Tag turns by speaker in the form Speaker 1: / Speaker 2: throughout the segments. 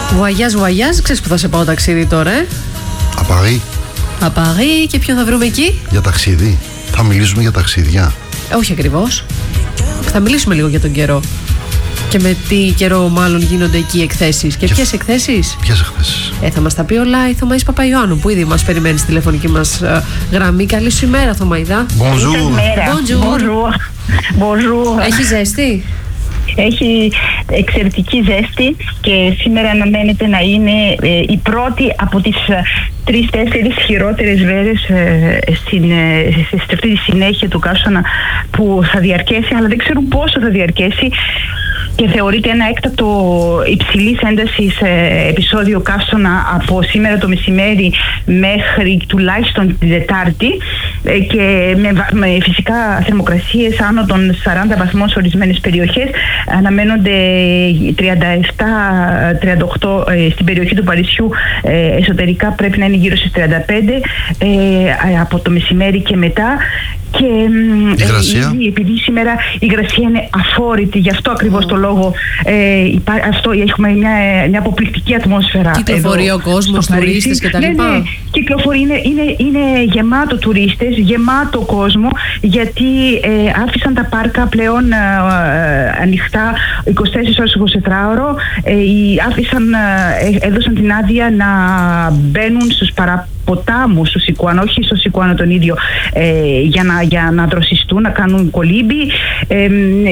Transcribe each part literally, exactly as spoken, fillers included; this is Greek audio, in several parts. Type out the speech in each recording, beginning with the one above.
Speaker 1: Βουαγιάζ, βουαγιάζ, ξέρεις που θα σε πάω ταξίδι τώρα, ε?
Speaker 2: Απαρί.
Speaker 1: Απαρί, και ποιον θα βρούμε εκεί?
Speaker 2: Για ταξίδι. Θα μιλήσουμε για ταξίδια.
Speaker 1: Ε, όχι ακριβώς. Θα μιλήσουμε λίγο για τον καιρό. Και με τι καιρό μάλλον γίνονται εκεί οι εκθέσεις. Και, και ποιες εκθέσεις?
Speaker 2: Ποιες εκθέσεις?
Speaker 1: Ε, θα μας τα πει όλα η Θωμαής Παπαϊωάννου, που ήδη μας περιμένει στη τηλεφωνική μας uh, γραμμή. Καλή σου ημέρα, Θωμαίδα.
Speaker 2: Bonjour.
Speaker 1: Bonjour.
Speaker 3: Bonjour. Bonjour.
Speaker 1: Έχει ζέστη?
Speaker 3: Έχει εξαιρετική ζέστη και σήμερα αναμένεται να είναι ε, η πρώτη από τις ε, τρεις-τέσσερις χειρότερες μέρες ε, στην, ε, σε αυτή τη συνέχεια του καύσωνα που θα διαρκέσει, αλλά δεν ξέρουν πόσο θα διαρκέσει. Και θεωρείται ένα έκτακτο υψηλής έντασης ε, επεισόδιο καύσωνα από σήμερα το μεσημέρι μέχρι τουλάχιστον την Τετάρτη ε, και με, με φυσικά θερμοκρασίες άνω των σαράντα βαθμών σε ορισμένες περιοχές. Αναμένονται τριάντα επτά τριάντα οκτώ ε, στην περιοχή του Παρισιού, ε, εσωτερικά πρέπει να είναι γύρω στις τριάντα πέντε ε, από το μεσημέρι και μετά. Και ε, επειδή σήμερα η υγρασία είναι αφόρητη, γι' αυτό ακριβώς το λόγο ε, υπά, αυτό, έχουμε μια, μια αποπληκτική ατμόσφαιρα.
Speaker 1: Κυκλοφορεί ο κόσμος, τουρίστες κτλ.
Speaker 3: Ναι, ναι, κυκλοφορεί, είναι, είναι, είναι γεμάτο τουρίστες, γεμάτο κόσμο, γιατί ε, άφησαν τα πάρκα πλέον ε, ε, ανοιχτά είκοσι τέσσερις ώρες εικοσιτετράωρο, ε, άφησαν, ε, έδωσαν την άδεια να μπαίνουν στους παραποτάμους, στους Σικουάνο, όχι στο Σικουάνο τον ίδιο, ε, για να για να δροσιστούν, να κάνουν κολύμπι. Ε,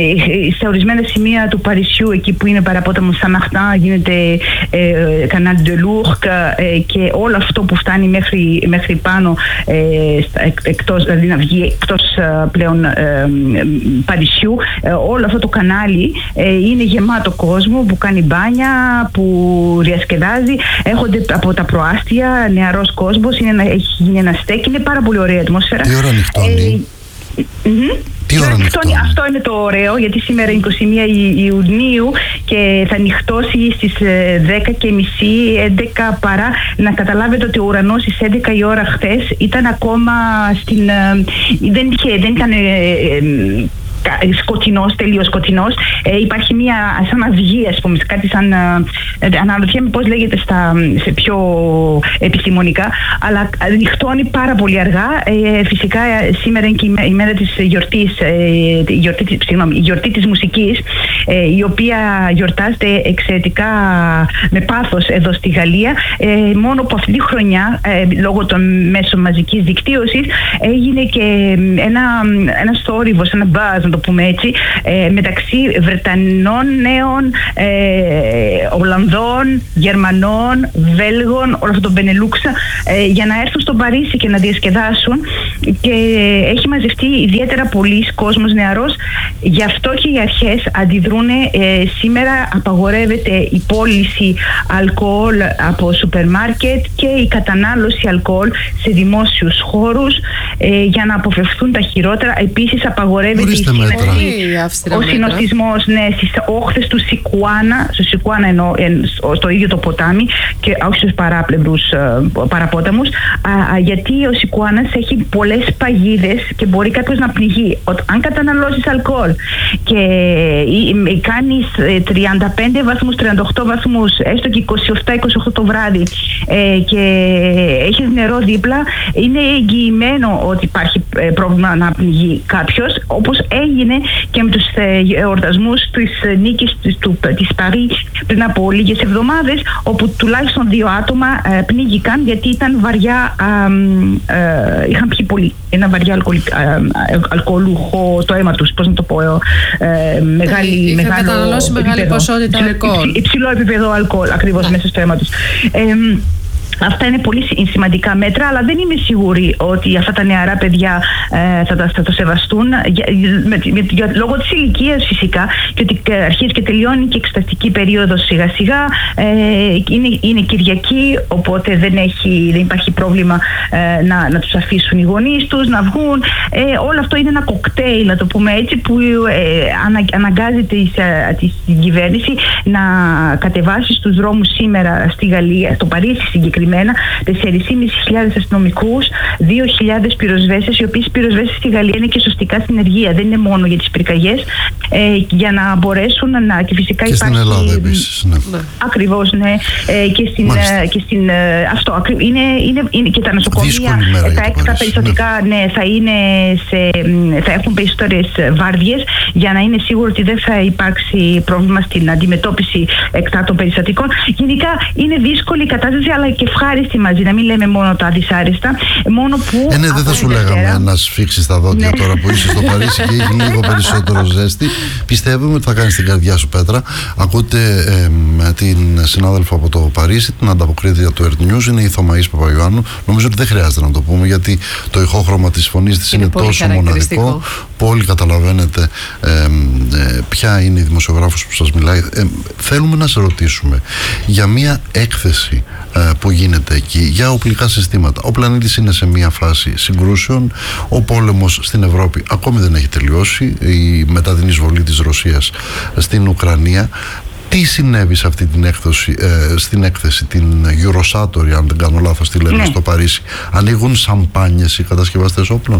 Speaker 3: σε ορισμένα σημεία του Παρισιού, εκεί που είναι παραπόταμο Σαναχτά, γίνεται ε, Κανάλ ντε Λούρκ ε, και όλο αυτό που φτάνει μέχρι, μέχρι πάνω, ε, εκτός, δηλαδή να βγει εκτός πλέον ε, Παρισιού, ε, όλο αυτό το κανάλι ε, είναι γεμάτο κόσμο που κάνει μπάνια, που διασκεδάζει. Έχονται από τα προάστια νεαρός κόσμος, είναι, έχει γίνει ένα στέκι, είναι πάρα πολύ ωραία ατμόσφαιρα.
Speaker 2: Τι ώρα νυχτώνει?
Speaker 3: Mm-hmm.
Speaker 2: Τι ώρα νυχτώνει?
Speaker 3: Αυτό είναι το ωραίο, γιατί σήμερα είναι είκοσι μία Ιουνίου και θα νυχτώσει στις δέκα και μισή, έντεκα παρά. Να καταλάβετε ότι ο ουρανός στις έντεκα η ώρα χθες ήταν ακόμα στην... δεν, είχε, δεν ήταν... σκοτεινός, τελείως σκοτεινός. Ε, υπάρχει μια σαν αυγή, ας πούμε, κάτι σαν... Ε, αναρωτιέμαι πώς λέγεται στα, σε πιο επιστημονικά, αλλά νυχτώνει πάρα πολύ αργά. Ε, φυσικά σήμερα είναι και η, η μέρα της γιορτής, ε, η, γιορτή, συγγνώμη, η γιορτή της μουσικής, ε, η οποία γιορτάζεται εξαιρετικά με πάθος εδώ στη Γαλλία. Ε, μόνο που αυτή τη χρονιά, ε, λόγω των μέσων μαζικής δικτύωσης, έγινε και ένα, ένας θόρυβος, ένα buzz, να το πούμε έτσι, ε, μεταξύ Βρετανών νέων, ε, Ολλανδών, Γερμανών, Βέλγων, όλο αυτό το Μπενελούξ, ε, για να έρθουν στο Παρίσι και να διασκεδάσουν, και έχει μαζευτεί ιδιαίτερα πολλής κόσμος νεαρός. Γι' αυτό και οι αρχές αντιδρούν. Ε, σήμερα απαγορεύεται η πώληση αλκοόλ από σούπερ μάρκετ και η κατανάλωση αλκοόλ σε δημόσιους χώρους, ε, για να αποφευθούν τα χειρότερα. Επίσης απαγορεύεται η ο συνοστισμός, ναι, στις όχθες του Σικουάνα, στο Σικουάνα εννοώ, στο ίδιο το ποτάμι, και όχι στους παράπλευρους παραπόταμους, α, γιατί ο Σικουάνας έχει πολλές παγίδες και μπορεί κάποιος να πνιγεί. Αν καταναλώσεις αλκοόλ και κάνεις τριάντα πέντε βαθμούς, τριάντα οκτώ βαθμούς, έστω και είκοσι επτά είκοσι οκτώ το βράδυ, ε, και έχεις νερό δίπλα, είναι εγγυημένο ότι υπάρχει πρόβλημα να πνιγεί κάποιος, όπως έγινε και με τους εορτασμούς της νίκης της, του, της Παρί πριν από λίγες εβδομάδες, όπου τουλάχιστον δύο άτομα ε, πνίγηκαν γιατί ήταν βαριά, ε, ε, είχαν πιει πολύ, ένα βαριά αλκοολ, ε, αλκοολούχο το αίμα τους, πώς να το πω, ε, μεγάλη,
Speaker 1: είχαν
Speaker 3: μεγάλο
Speaker 1: καταναλώσει μεγάλη ποσότητα αλκοόλ,
Speaker 3: υψηλό επίπεδο αλκοόλ ακριβώς μέσα στο αίμα τους. Ε, Αυτά είναι πολύ σημαντικά μέτρα, αλλά δεν είμαι σίγουρη ότι αυτά τα νεαρά παιδιά ε, θα, τα, θα το σεβαστούν, για, με, με, για, λόγω της ηλικίας φυσικά, και ότι αρχίζει και τελειώνει και η εξεταστική περίοδος σιγά σιγά. Ε, είναι, είναι Κυριακή, οπότε δεν, έχει, δεν υπάρχει πρόβλημα ε, να, να τους αφήσουν οι γονείς τους να βγουν. Ε, όλο αυτό είναι ένα κοκτέιλ, να το πούμε έτσι, που ε, ανα, αναγκάζεται την κυβέρνηση να κατεβάσει στους δρόμους σήμερα στη Γαλλία, στο Παρίσι συγκεκριμένα, συγκεκριμένα, τέσσερις χιλιάδες πεντακόσιους αστυνομικούς, δύο χιλιάδες πυροσβέστες, οι οποίες πυροσβέστες στη Γαλλία είναι και σωστικά στην ενεργεία, δεν είναι μόνο για τις πυρκαγιές, ε, για να μπορέσουν να. Και φυσικά
Speaker 2: και
Speaker 3: υπάρχει.
Speaker 2: Στην Ελλάδα επίσης, ναι.
Speaker 3: Ακριβώς, ναι. Ε, και στην. Και στην αυτό. Είναι, είναι, είναι και τα νοσοκομεία, τα έξτρα περιστατικά, ναι. ναι, θα, είναι σε, θα έχουν περισσότερες βάρδιες για να είναι σίγουρο ότι δεν θα υπάρξει πρόβλημα στην αντιμετώπιση εκτάτων περιστατικών. Γενικά είναι δύσκολη η κατάσταση, αλλά και ευχάριστη μαζί. Να μην λέμε μόνο τα δυσάρεστα. Μόνο που.
Speaker 2: Ε, ναι, δεν θα σου λέγαμε να σφίξεις τα δόντια ναι. τώρα που είσαι στο Παρίσι και έχει λίγο περισσότερο ζέστη. Πιστεύουμε ότι θα κάνεις την καρδιά σου, Πέτρα. Ακούτε ε, την συνάδελφο από το Παρίσι, την ανταποκρίτρια του Earth News, είναι η Θωμαής Παπαϊωάννου. Νομίζω ότι δεν χρειάζεται να το πούμε, γιατί το ηχόχρωμα της φωνής της είναι, είναι τόσο μοναδικό που όλοι καταλαβαίνετε ε, ε, ποια είναι η δημοσιογράφος που σας μιλάει. Ε, θέλουμε να σε ρωτήσουμε για μια έκθεση ε, που γίνεται εκεί για οπλικά συστήματα. Ο πλανήτης είναι σε μια φάση συγκρούσεων. Ο πόλεμος στην Ευρώπη ακόμη δεν έχει τελειώσει η, μετά την εισβολή της Ρωσίας στην Ουκρανία. Τι συνέβη σε αυτή την έκδοση, ε, στην έκθεση, την Eurosatory, αν δεν κάνω λάθος, τη λένε ναι. στο Παρίσι? Ανοίγουν σαμπάνιες οι κατασκευαστές όπλων?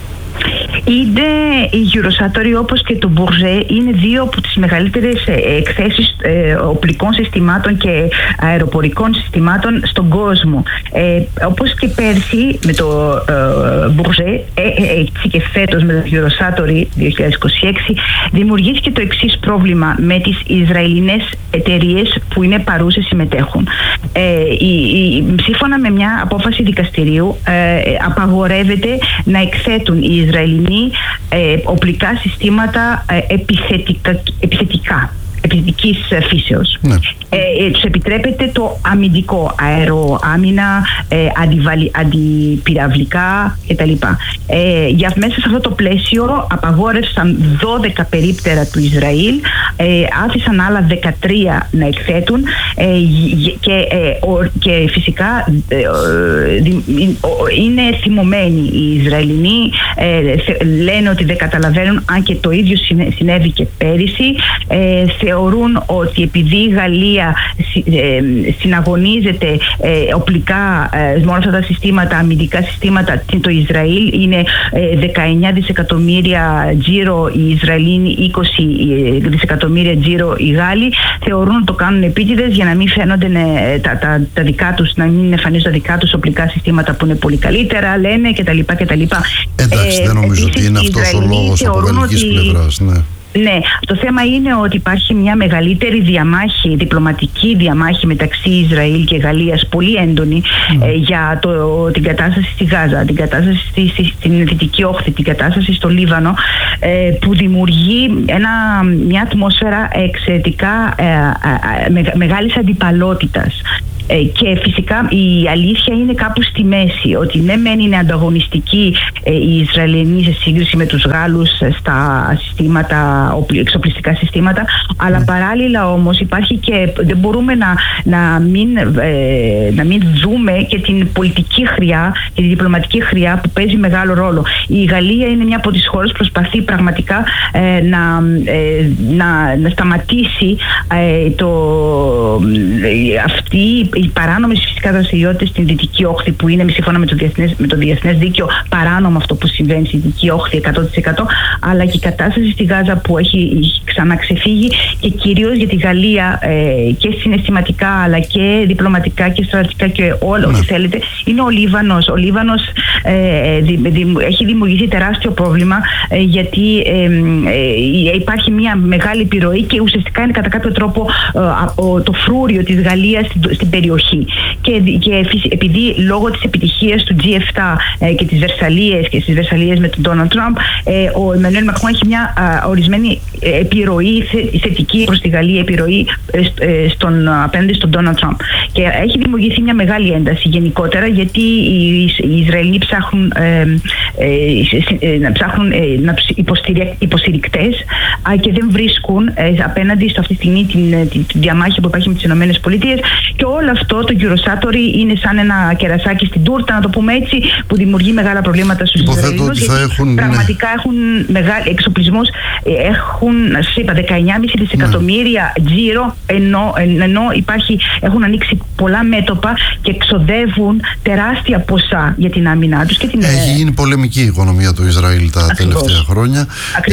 Speaker 3: Είναι η Eurosatory, όπως και το Bourget, είναι δύο από τις μεγαλύτερες εκθέσεις ε, οπλικών συστημάτων και αεροπορικών συστημάτων στον κόσμο. Ε, όπως και πέρσι με το ε, Bourget, ε, έτσι και φέτος με το Eurosatory δύο χιλιάδες είκοσι έξι, δημιουργήθηκε το εξής πρόβλημα με τις Ισραηλινές εταιρείες που είναι παρούσες, συμμετέχουν. Ε, η, η, σύμφωνα με μια απόφαση δικαστηρίου, ε, απαγορεύεται να εκθέτουν οι Ισραηλινοί Ε, οπλικά συστήματα ε, επιθετικά, επιθετικά, επιθετικής φύσεως. Ναι. Ε, ε, τους επιτρέπεται το αμυντικό, αεροάμυνα, ε, αντιβαλι, αντιπυραυλικά κτλ. Ε, για μέσα σε αυτό το πλαίσιο απαγόρευσαν δώδεκα περίπτερα του Ισραήλ, ε, άφησαν άλλα δεκατρία να εκθέτουν ε, και, ε, ο, και φυσικά ε, είναι θυμωμένοι οι Ισραηλινοί, ε, λένε ότι δεν καταλαβαίνουν, αν και το ίδιο συνέβη και πέρυσι. Ε, θεωρούν ότι επειδή η Γαλλία συναγωνίζεται ε, οπλικά ε, μόνο αυτά τα συστήματα, αμυντικά συστήματα, το Ισραήλ είναι ε, δεκαεννιά δισεκατομμύρια τζίρο οι Ισραηλίνοι, είκοσι δισεκατομμύρια τζίρο οι Γάλλοι, θεωρούν ότι το κάνουν επίτηδες για να μην φαίνονται ε, τα, τα, τα δικά τους, να μην εμφανίζουν τα δικά τους οπλικά συστήματα που είναι πολύ καλύτερα, λένε κτλ.
Speaker 2: Εντάξει, ε, δεν νομίζω ότι είναι αυτός ο λόγος από γαλλικής πλευράς, ναι.
Speaker 3: Ναι, το θέμα είναι ότι υπάρχει μια μεγαλύτερη διαμάχη, διπλωματική διαμάχη μεταξύ Ισραήλ και Γαλλίας, πολύ έντονη, mm. ε, για το, την κατάσταση στη Γάζα, την κατάσταση στη, στη, στην Δυτική Όχθη, την κατάσταση στο Λίβανο, ε, που δημιουργεί ένα, μια ατμόσφαιρα εξαιρετικά ε, ε, με, μεγάλης αντιπαλότητας. Ε, και φυσικά η αλήθεια είναι κάπου στη μέση, ότι ναι μεν είναι ανταγωνιστικοί ε, οι Ισραηλινοί σε σύγκριση με τους Γάλλους στα συστήματα, εξοπλιστικά συστήματα, αλλά παράλληλα όμως υπάρχει και δεν μπορούμε να, να, μην, ε, να μην δούμε και την πολιτική χρειά και την διπλωματική χρειά που παίζει μεγάλο ρόλο. Η Γαλλία είναι μια από τις χώρες που προσπαθεί πραγματικά ε, να, ε, να, να σταματήσει ε, το, ε, αυτή οι παράνομες φυσικά δραστηριότητες στην Δυτική Όχθη, που είναι σύμφωνα με το διεθνές, με το διεθνές δίκαιο παράνομο αυτό που συμβαίνει στη Δυτική Όχθη εκατό τοις εκατό, αλλά και η κατάσταση στη Γάζα που έχει ξαναξεφύγει, και κυρίως για τη Γαλλία ε, και συναισθηματικά αλλά και διπλωματικά και στρατιωτικά και όλα ό,τι θέλετε, είναι ο Λίβανος. Ο Λίβανος ε, δη, δη, έχει δημιουργήσει τεράστιο πρόβλημα ε, γιατί ε, ε, υπάρχει μια μεγάλη επιρροή και ουσιαστικά είναι κατά κάποιο τρόπο ε, το φρούριο της Γαλλίας στην, στην περιοχή. Και, και επειδή λόγω της επιτυχίας του τζι επτά ε, και της Βερσαλίες και στις Βερσαλίες με τον Ντόναλντ Τραμπ, ε, ο Εμμανουέλ Μακρόν έχει μια α, ορισμένη επιρροή θετική προς τη Γαλλία, επιρροή ε, στον, απέναντι στον Ντόναλντ Τραμπ. Και έχει δημιουργηθεί μια μεγάλη ένταση γενικότερα, γιατί οι, οι Ισραηλοί ψάχνουν, ε, ε, ε, ψάχνουν ε, να τους υποστηρικτές α, και δεν βρίσκουν ε, απέναντι στο αυτή τη στιγμή την, την, την διαμάχη που υπάρχει με τις ΗΠΑ. Και όλα αυτό το Eurosatory είναι σαν ένα κερασάκι στην τούρτα, να το πούμε έτσι, που δημιουργεί μεγάλα προβλήματα στους Ισραηλινούς.
Speaker 2: Έχουν...
Speaker 3: Πραγματικά έχουν μεγάλοι εξοπλισμούς, έχουν, σας είπα, δεκαεννιά κόμμα πέντε δισεκατομμύρια ναι. τζίρο, ενώ, ενώ υπάρχει, έχουν ανοίξει πολλά μέτωπα και εξοδεύουν τεράστια ποσά για την άμυνά τους. Και την...
Speaker 2: Έχει γίνει πολεμική η οικονομία του Ισραήλ τα Ακριβώς. τελευταία χρόνια.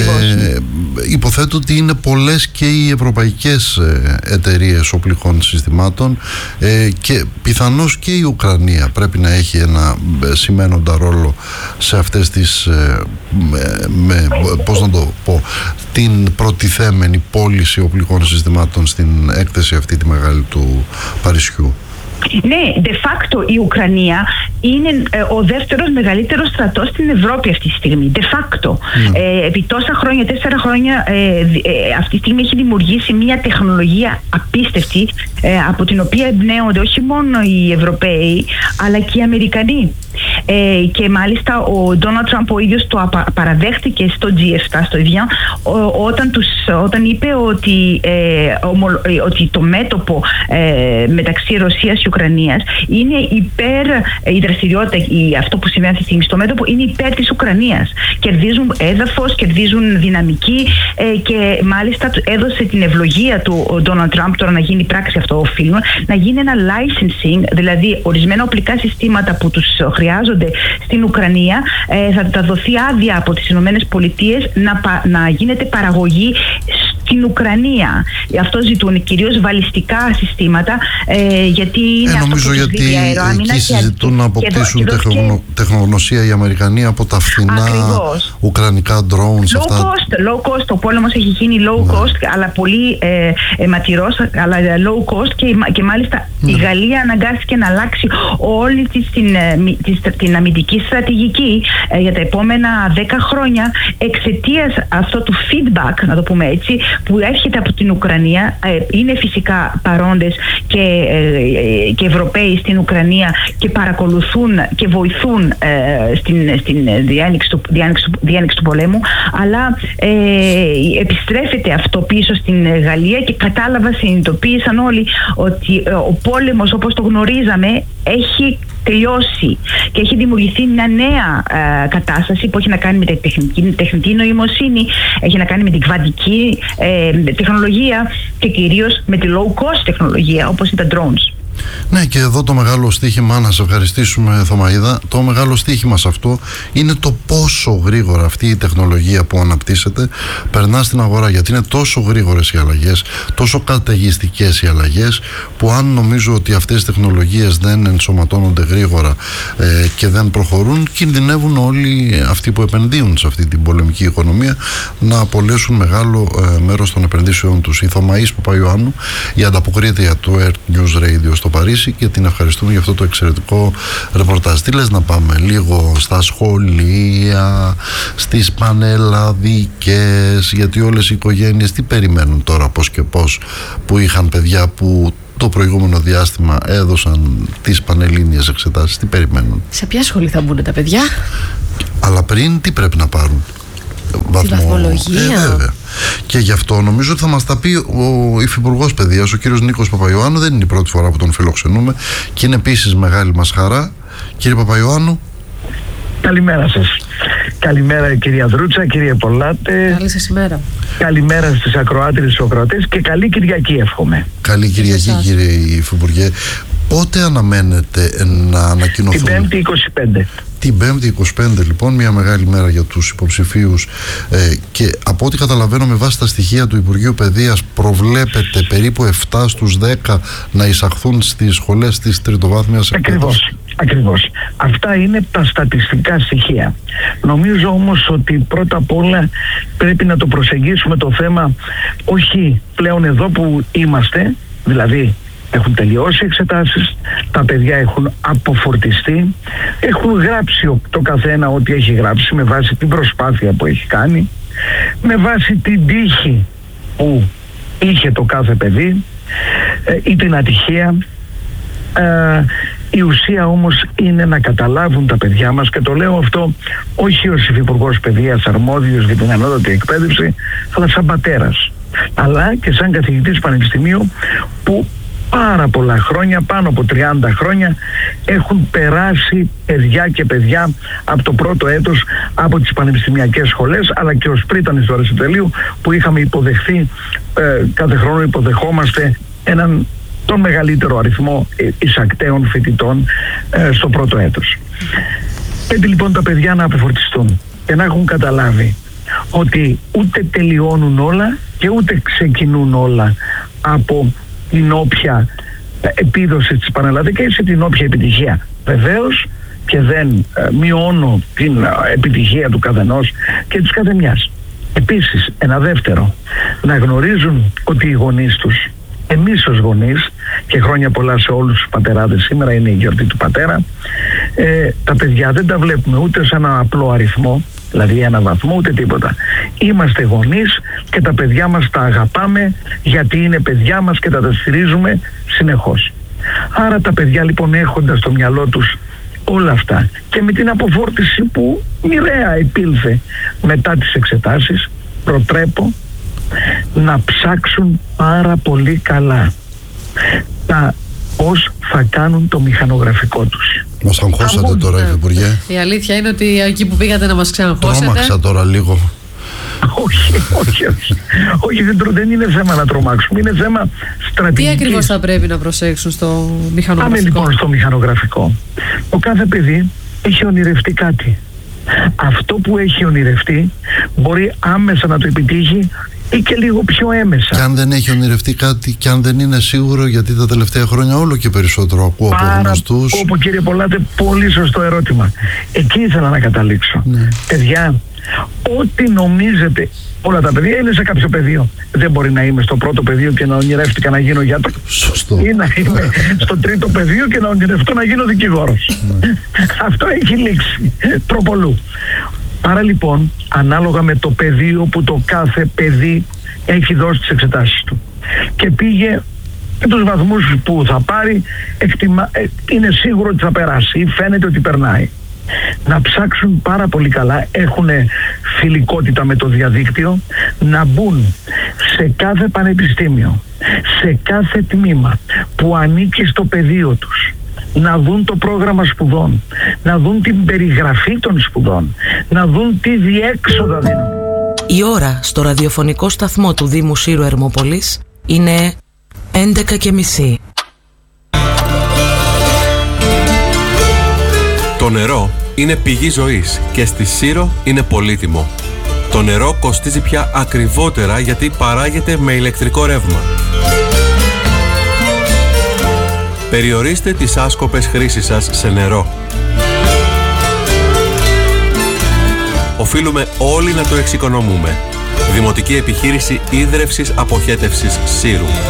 Speaker 2: Ε, υποθέτω ότι είναι πολλές και οι ευρωπαϊκές εταιρείες οπλικών συστημάτων ε, και πιθανώς και η Ουκρανία πρέπει να έχει ένα σημαίνοντα ρόλο σε αυτές τις ε, με, με, πώς να το πω, την προτιθέμενη πώληση οπλικών συστημάτων στην έκθεση αυτή τη μεγάλη του Παρισιού.
Speaker 3: Ναι, de facto η Ουκρανία είναι ε, ο δεύτερος μεγαλύτερος στρατός στην Ευρώπη αυτή τη στιγμή. De facto. Mm. Ε, επί τόσα χρόνια, τέσσερα χρόνια, ε, ε, αυτή τη στιγμή έχει δημιουργήσει μια τεχνολογία απίστευτη ε, από την οποία εμπνέονται όχι μόνο οι Ευρωπαίοι αλλά και οι Αμερικανοί. Ε, και μάλιστα ο Ντόναλντ Τραμπ ο ίδιος το απα, παραδέχτηκε στο τζι επτά, στο ίδιο, όταν, τους, όταν είπε ότι, ε, ομολο, ε, ότι το μέτωπο ε, μεταξύ Ρωσίας και Ουκρανίας είναι υπέρ, ε, η δραστηριότητα, η, αυτό που συμβαίνει αυτή τη στιγμή στο μέτωπο είναι υπέρ της Ουκρανίας. Κερδίζουν έδαφος, κερδίζουν δυναμική ε, και μάλιστα έδωσε την ευλογία του ο Ντόναλντ Τραμπ, τώρα να γίνει πράξη αυτό οφείλουμε, να γίνει ένα licensing, δηλαδή ορισμένα οπλικά συστήματα που τους χρειάζονται στην Ουκρανία, ε, θα τα δοθεί άδεια από τις Ηνωμένες Πολιτείες να, να γίνεται παραγωγή στην Ουκρανία. Αυτό ζητούν κυρίως βαλιστικά συστήματα, ε, γιατί είναι
Speaker 2: ε,
Speaker 3: αυτό
Speaker 2: νομίζω
Speaker 3: που
Speaker 2: γιατί εκεί συζητούν να αποκτήσουν και τεχνογνω... και... τεχνογνωσία οι Αμερικανοί από τα φθηνά Ακριβώς. ουκρανικά drones.
Speaker 3: Low
Speaker 2: αυτά.
Speaker 3: cost, low cost, ο πόλεμος έχει γίνει low ναι. cost, αλλά πολύ ε, ε, ματηρός, αλλά low cost και, και μάλιστα ναι. η Γαλλία αναγκάστηκε να αλλάξει όλη της την, την, την αμυντική στρατηγική ε, για τα επόμενα δέκα χρόνια εξαιτίας αυτό του feedback, να το πούμε έτσι, που έρχεται από την Ουκρανία. Ε, είναι φυσικά παρόντες και, ε, και Ευρωπαίοι στην Ουκρανία και παρακολουθούν και βοηθούν ε, στην, στην διάνοιξη, του, διάνοιξη, του, διάνοιξη του πολέμου, αλλά ε, επιστρέφεται αυτό πίσω στην Γαλλία και κατάλαβα, συνειδητοποίησαν όλοι ότι ε, ο πόλεμος όπως το γνωρίζαμε έχει τελειώσει και έχει δημιουργηθεί μια νέα ε, κατάσταση που έχει να κάνει με την τεχνική, τεχνική νοημοσύνη, έχει να κάνει με την κβαντική ε, τεχνολογία και κυρίως με τη low cost τεχνολογία όπως είναι τα drones.
Speaker 2: Ναι, και εδώ το μεγάλο στοίχημα, να σε ευχαριστήσουμε Θωμαΐδα, το μεγάλο στοίχημα σε αυτό είναι το πόσο γρήγορα αυτή η τεχνολογία που αναπτύσσεται περνά στην αγορά, γιατί είναι τόσο γρήγορες οι αλλαγές, τόσο καταιγιστικές οι αλλαγές, που αν νομίζω ότι αυτές οι τεχνολογίες δεν ενσωματώνονται γρήγορα ε, και δεν προχωρούν, κινδυνεύουν όλοι αυτοί που επενδύουν σε αυτή την πολεμική οικονομία να απολέσουν μεγάλο ε, μέρος των επενδύσεων τους. Η Θωμαΐς Παπαϊωάννου, η ανταποκρίτρια του Earth News Radio στο Παρίσι, και την ευχαριστούμε για αυτό το εξαιρετικό ρεπορτάζ. Τι λες να πάμε λίγο στα σχολεία, στις πανελλαδικές, γιατί όλες οι οικογένειες τι περιμένουν τώρα, πώς και πώς, που είχαν παιδιά που το προηγούμενο διάστημα έδωσαν τις πανελλήνιες εξετάσεις, τι περιμένουν?
Speaker 1: Σε ποια σχολή θα μπουν τα παιδιά?
Speaker 2: Αλλά πριν τι πρέπει να πάρουν?
Speaker 1: Βαθμο... Τη βαθμολογία.
Speaker 2: Ε, βέβαια. Και γι' αυτό νομίζω ότι θα μας τα πει ο Υφυπουργός Παιδείας, ο κύριος Νίκος Παπαϊωάννου. Δεν είναι η πρώτη φορά που τον φιλοξενούμε και είναι επίσης μεγάλη μας χαρά. Κύριε Παπαϊωάννου.
Speaker 4: Καλημέρα σας. Καλημέρα κυρία Δρούτσα, κύριε Πολάτε.
Speaker 1: Καλή σας ημέρα.
Speaker 4: Καλημέρα στις ακροάτριες και ακροατές και καλή Κυριακή εύχομαι.
Speaker 2: Καλή Κυριακή κύριε Υφυπουργέ. Πότε αναμένετε να ανακοινωθούν?
Speaker 4: Την Πέμπτη είκοσι πέντε.
Speaker 2: Την Πέμπτη είκοσι πέντε λοιπόν, μια μεγάλη μέρα για τους υποψηφίους ε, και από ό,τι καταλαβαίνω με βάση τα στοιχεία του Υπουργείου Παιδείας προβλέπεται περίπου επτά στους δέκα να εισαχθούν στις σχολές της τριτοβάθμιας εκπαίδευσης.
Speaker 4: Ακριβώς, ακριβώς. Αυτά είναι τα στατιστικά στοιχεία. Νομίζω όμως ότι πρώτα απ' όλα πρέπει να το προσεγγίσουμε το θέμα όχι πλέον εδώ που είμαστε, δηλαδή έχουν τελειώσει εξετάσεις, τα παιδιά έχουν αποφορτιστεί, έχουν γράψει το καθένα ό,τι έχει γράψει με βάση την προσπάθεια που έχει κάνει, με βάση την τύχη που είχε το κάθε παιδί ε, ή την ατυχία. Ε, η ουσία όμως είναι να καταλάβουν τα παιδιά μας, και το λέω αυτό όχι ως Υφυπουργός Παιδείας αρμόδιος για την ανώτατη εκπαίδευση, αλλά σαν πατέρας, αλλά και σαν καθηγητής πανεπιστημίου που πάρα πολλά χρόνια, πάνω από τριάντα χρόνια έχουν περάσει παιδιά και παιδιά από το πρώτο έτος από τις πανεπιστημιακές σχολές, αλλά και ως πρίτανης του Αριστοτελείου που είχαμε υποδεχθεί, ε, κάθε χρόνο υποδεχόμαστε έναν τον μεγαλύτερο αριθμό εισακτέων φοιτητών ε, στο πρώτο έτος. Πρέπει λοιπόν τα παιδιά να αποφορτιστούν και να έχουν καταλάβει ότι ούτε τελειώνουν όλα και ούτε ξεκινούν όλα από την όποια επίδοση της πανελλαδικής ή την όποια επιτυχία. Βεβαίως και δεν ε, μειώνω την ε, επιτυχία του καθενός και της καθεμιάς. Επίσης, ένα δεύτερο, να γνωρίζουν ότι οι γονείς τους, εμείς ως γονείς, και χρόνια πολλά σε όλους τους πατεράδες, σήμερα είναι η γιορτή του πατέρα, ε, τα παιδιά δεν τα βλέπουμε ούτε σε ένα απλό αριθμό, δηλαδή ένα βαθμό, ούτε τίποτα. Είμαστε γονείς και τα παιδιά μας τα αγαπάμε γιατί είναι παιδιά μας και τα, τα στηρίζουμε συνεχώς. Άρα τα παιδιά λοιπόν έχοντας στο μυαλό τους όλα αυτά και με την αποφόρτιση που μοιραία επήλθε μετά τις εξετάσεις, προτρέπω να ψάξουν πάρα πολύ καλά τα πώς θα κάνουν το μηχανογραφικό τους.
Speaker 2: Μας αγχώσατε τώρα, Υφυπουργέ.
Speaker 1: Η αλήθεια είναι ότι εκεί που πήγατε να μας ξαναγχώσετε.
Speaker 2: Τρόμαξα τώρα λίγο.
Speaker 4: Όχι, όχι, όχι. Όχι, δεν, δεν είναι θέμα να τρομάξουμε, είναι θέμα στρατηγικής.
Speaker 1: Τι ακριβώς θα πρέπει να προσέξουν στο μηχανογραφικό?
Speaker 4: Πάμε λοιπόν στο μηχανογραφικό. Ο κάθε παιδί έχει ονειρευτεί κάτι. Αυτό που έχει ονειρευτεί μπορεί άμεσα να το επιτύχει ή και λίγο πιο έμεσα.
Speaker 2: Και αν δεν έχει ονειρευτεί κάτι, και αν δεν είναι σίγουρο, γιατί τα τελευταία χρόνια όλο και περισσότερο ακούω
Speaker 4: Πάρα,
Speaker 2: από γνωστούς.
Speaker 4: Όπου κύριε Πολάτε, πολύ σωστό ερώτημα. Εκεί ήθελα να καταλήξω. Ναι. Παιδιά, ό,τι νομίζετε, όλα τα παιδιά είναι σε κάποιο πεδίο. Δεν μπορεί να είμαι στο πρώτο πεδίο και να ονειρεύτηκα να γίνω γιατρό.
Speaker 2: Σωστό.
Speaker 4: Ή να είμαι στο τρίτο πεδίο και να ονειρευτώ να γίνω δικηγόρος. Ναι. Αυτό έχει λήξει προπολού. Άρα λοιπόν, ανάλογα με το πεδίο που το κάθε παιδί έχει δώσει τις εξετάσεις του και πήγε με τους βαθμούς που θα πάρει, εκτιμα... είναι σίγουρο ότι θα περάσει ή φαίνεται ότι περνάει. Να ψάξουν πάρα πολύ καλά, έχουν φιλικότητα με το διαδίκτυο, να μπουν σε κάθε πανεπιστήμιο, σε κάθε τμήμα που ανήκει στο πεδίο τους, να δουν το πρόγραμμα σπουδών, να δουν την περιγραφή των σπουδών, να δουν τι διέξοδα δίνουν.
Speaker 5: Η ώρα στο ραδιοφωνικό σταθμό του Δήμου Σύρου Ερμόπολης είναι έντεκα και μισή.
Speaker 6: Το νερό είναι πηγή ζωής και στη Σύρο είναι πολύτιμο. Το νερό κοστίζει πια ακριβότερα γιατί παράγεται με ηλεκτρικό ρεύμα. Περιορίστε τις άσκοπες χρήσεις σας σε νερό. Οφείλουμε όλοι να το εξοικονομούμε. Δημοτική Επιχείρηση Ίδρευσης Αποχέτευσης Σύρου.